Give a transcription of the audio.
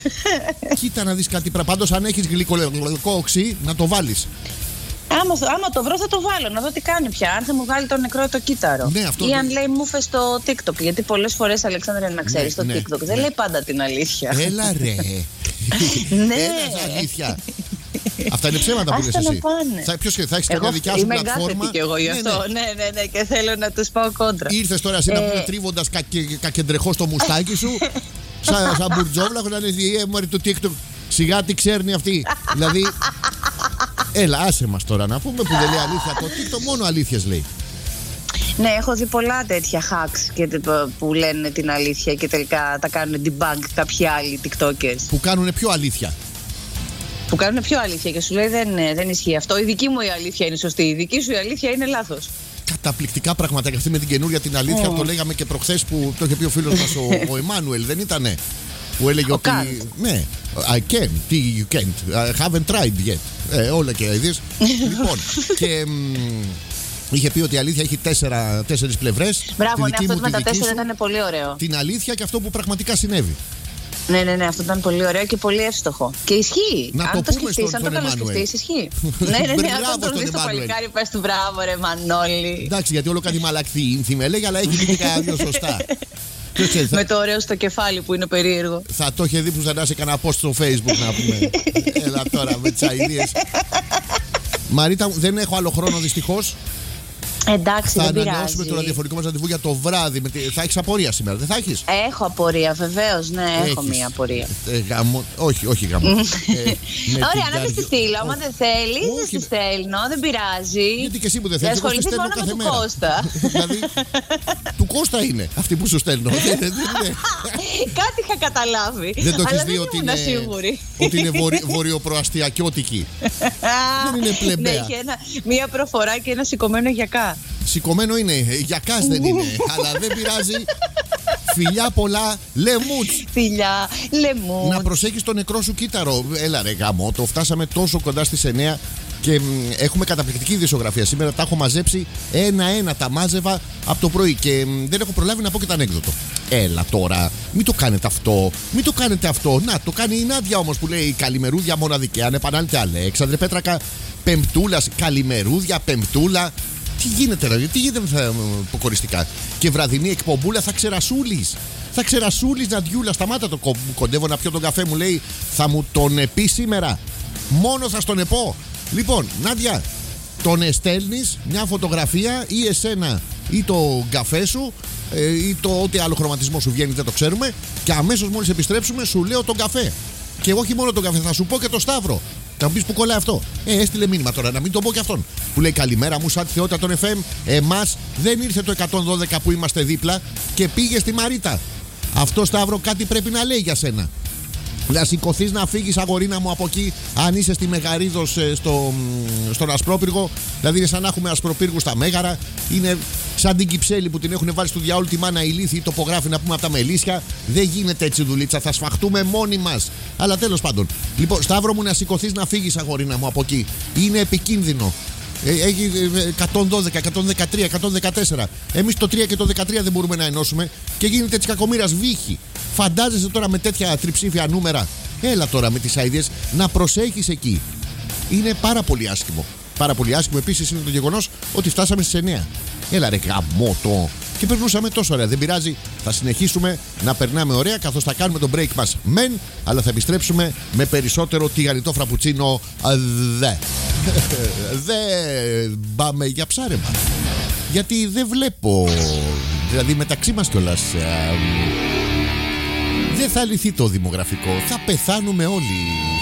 Κοίτα να δεις κάτι. Πάντως, αν έχεις γλυκό οξύ, να το βάλεις. Άμα το βρω θα το βάλω, να δω τι κάνει πια. Αν θα μου βγάλει το νεκρό το κύτταρο. Ναι, αυτό ή αν λέει μούφες στο TikTok. Γιατί πολλές φορές, Αλεξάνδρα, να ξέρεις, το TikTok δεν λέει πάντα την αλήθεια. Έλα ρε. Ναι. Έλα αλήθεια. Αυτά είναι ψέματα που λες εσύ. Ποιος θα έχεις καμιά δικιά σου πλατφόρμα? Είμαι εγκάθετη κι εγώ γι' αυτό. Ναι, και θέλω να τους πάω κόντρα. Ήρθες τώρα εσύ να πούμε τρίβοντας κακεντρεχό στο μουστάκι σου, σαν μπουρτζόβλαχο, να λες μωρή του TikTok. Σιγά τι ξέρνει αυτή. Δηλαδή, έλα άσε μας τώρα να πούμε που δεν λέει αλήθεια. Το TikTok μόνο αλήθειες λέει. Ναι, έχω δει πολλά τέτοια hacks που λένε την αλήθεια και τελικά τα κάνουν debunk κάποιοι άλλοι TikTokers. Που κάνουν πιο αλήθεια. Που κάνουν πιο αλήθεια και σου λέει δεν ισχύει αυτό. Η δική μου η αλήθεια είναι σωστή. Η δική σου η αλήθεια είναι λάθος. Καταπληκτικά πράγματα. Και αυτή με την καινούρια την αλήθεια το λέγαμε και προχθές που το είχε πει ο φίλος μας ο Εμμάνουελ, δεν ήτανε? Που έλεγε ότι. Ναι, I can, you can't. I haven't tried yet. Όλα και είδες. Λοιπόν, και είχε πει ότι η αλήθεια έχει τέσσερις πλευρές. Μπράβο, ναι, αυτό με τα 4 ήταν πολύ ωραίο. Την αλήθεια και αυτό που πραγματικά συνέβη. Ναι, αυτό ήταν πολύ ωραίο και πολύ εύστοχο. Και ισχύει. Να αν το πούμε σκεφτείς, αν το καλοσκεφτείς, ισχύει. ναι, αν τον δεις το παλικάρι, πες του μπράβο ρε Μανώλη. Εντάξει, γιατί όλο κάτι μαλακθεί με έλεγε, αλλά έχει δει κανένα δυο σωστά. Με το ωραίο στο κεφάλι που είναι περίεργο. Θα το είχε δει που θα σε κανένα post στο Facebook να πούμε. Έλα τώρα με τις αηδίες. Μαρίτα, δεν έχω άλλο χρόνο δυστυχώς. Εντάξει, δεν πειράζει. Θα ανανεώσουμε το ραδιοφωνικό μας ραντεβού για το βράδυ. Θα έχεις απορία σήμερα, δεν θα έχεις? Έχω απορία, βεβαίως, ναι, έχω μία απορία. Όχι γάμο. Ωραία, να τη στείλω. Άμα δεν θέλεις, δεν τη στέλνω, δεν πειράζει. Γιατί και εσύ που δεν θέλεις, εγώ τη στέλνω κάθε μέρα. Κώστα. Δηλαδή, του Κώστα είναι αυτή που σου στέλνω. Κάτι είχα καταλάβει. Δεν το έχεις δει ότι είναι βορειοπροαστιακιώτικη? Δεν είναι πλεμπαία. Ναι, είχε μία προφορά και ένα σηκωμένο γιακά. Σηκωμένο είναι, γιακάς δεν είναι, αλλά δεν πειράζει. Φιλιά πολλά, λεμούτς. Φιλιά, λεμούτς. Να προσέχεις το νεκρό σου κύτταρο. Έλα ρε γάμο, το φτάσαμε τόσο κοντά στις 9 και έχουμε καταπληκτική ειδησιογραφία. Σήμερα τα έχω μαζέψει ένα-ένα, τα μάζευα από το πρωί και δεν έχω προλάβει να πω και το ανέκδοτο. Έλα τώρα, μην το κάνετε αυτό, μην το κάνετε αυτό. Να, το κάνει η Νάντια όμως που λέει καλημερούδια μοναδική. Ανεπανάληπτε Αλέξανδρε Πέτρακα, Πεμπτούλας, καλημερούδια, Πεμπτούλα. Τι γίνεται δηλαδή, τι γίνεται αποκοριστικά. Και βραδινή εκπομπούλα θα ξερασούλεις. Θα ξερασούλεις Ναντιούλα, σταμάτα το κοντεύω να πιω τον καφέ μου λέει. Θα μου τον πει σήμερα. Μόνο θα στον επώ. Λοιπόν, Νάντια, τον εστέλνεις μια φωτογραφία ή εσένα ή το καφέ σου ή το ό,τι άλλο χρωματισμό σου βγαίνει, δεν το ξέρουμε. Και αμέσως μόλις επιστρέψουμε σου λέω τον καφέ. Και όχι μόνο τον καφέ, θα σου πω και το Σταύρο. Θα μου πεις που κολλάει αυτό. Έστειλε μήνυμα τώρα, να μην το πω και αυτόν. Που λέει καλημέρα μου, σαν τη θεότητα των FM. Εμάς δεν ήρθε το 112 που είμαστε δίπλα και πήγε στη Μαρίτα. Αυτό Σταύρο κάτι πρέπει να λέει για σένα. Να σηκωθείς να φύγεις αγορίνα μου από εκεί. Αν είσαι στη Μεγαρίδος στον Ασπρόπυργο. Δηλαδή είναι σαν να έχουμε Ασπροπύργους στα Μέγαρα. Είναι σαν την Κυψέλη που την έχουν βάλει στο διάολο τη μάνα ηλίθη ή τοπογράφη να πούμε από τα Μελίσια. Δεν γίνεται έτσι δουλίτσα, θα σφαχτούμε μόνοι μας. Αλλά τέλος πάντων. Λοιπόν, Σταύρο μου, να σηκωθείς να φύγεις αγορίνα μου από εκεί. Είναι επικίνδυνο. Έχει 112, 113, 114. Εμείς το 3 και το 13 δεν μπορούμε να ενώσουμε και γίνεται της κακομοίρας βύχη. Φαντάζεσαι τώρα με τέτοια τριψήφια νούμερα. Έλα τώρα με τις αηδίες να προσέχεις εκεί. Είναι πάρα πολύ άσχημο. Πάρα πολύ άσχημο επίσης είναι το γεγονός ότι φτάσαμε στις 9. Έλα ρε γαμώτο. Και περνούσαμε τόσο ωραία. Δεν πειράζει. Θα συνεχίσουμε να περνάμε ωραία καθώς θα κάνουμε το break μας μεν, αλλά θα επιστρέψουμε με περισσότερο τηγανιτό φραπουτσίνο δε. Δεν πάμε για ψάρεμα. Γιατί δεν βλέπω. Δηλαδή μεταξύ μας κιόλας δεν θα λυθεί το δημογραφικό. Θα πεθάνουμε όλοι.